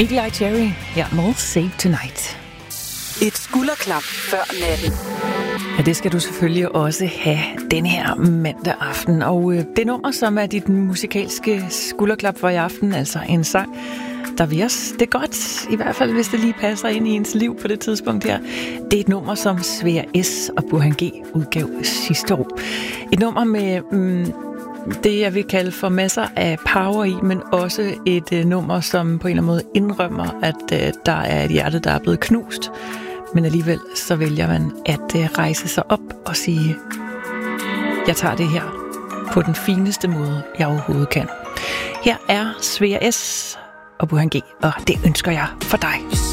Eagle-Eye Cherry, her med Save Tonight. Et skulderklap før natten. Ja, det skal du selvfølgelig også have denne her mandag aften. Og det nummer, som er dit musikalske skulderklap for i aften, altså en sang, der vil os det godt, i hvert fald hvis det lige passer ind i ens liv på det tidspunkt her. Det er et nummer, som Svea S. og Burhan G. udgav sidste år. Et nummer med det, jeg vil kalde for masser af power i, men også et nummer, som på en eller anden måde indrømmer, at der er et hjerte, der er blevet knust. Men alligevel så vælger man at rejse sig op og sige, jeg tager det her på den fineste måde, jeg overhovedet kan. Her er Svea S. og Burhan G, og det ønsker jeg for dig.